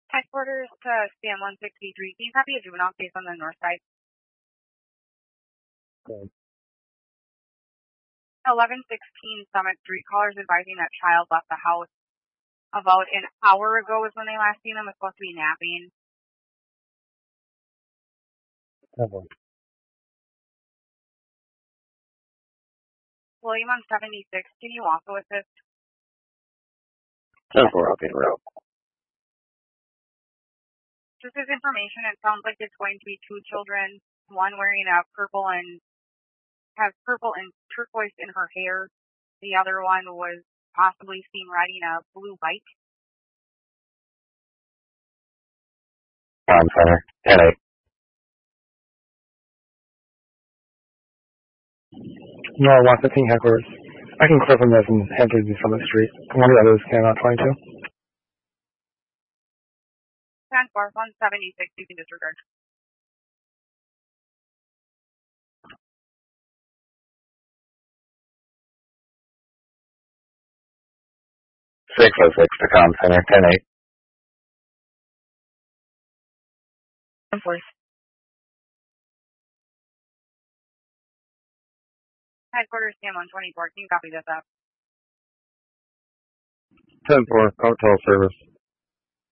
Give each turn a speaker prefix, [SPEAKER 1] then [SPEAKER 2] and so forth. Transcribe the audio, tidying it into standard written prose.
[SPEAKER 1] Headquarters to Stan 163. Can you copy a juvenile case on the north side?
[SPEAKER 2] Okay.
[SPEAKER 1] 1116 Summit Street. Callers advising that child left the house about an hour ago is when they last seen him. Was supposed to be napping.
[SPEAKER 2] Okay.
[SPEAKER 1] William on 76. Can you also assist?
[SPEAKER 2] 10-4, okay, route.
[SPEAKER 1] Just as information, it sounds like it's going to be two children. One wearing a purple and has purple and turquoise in her hair. The other one was possibly seen riding a blue bike.
[SPEAKER 2] Center, 10-8. No, 115 headquarters. I can clear from this and head to Summit Street. One of the others cannot 22.
[SPEAKER 1] 10-4, 176, you can disregard.
[SPEAKER 2] Six to Com Center, 10-8.
[SPEAKER 1] Headquarters, Stan 124. Can you copy this up?
[SPEAKER 2] 10-4, hotel service.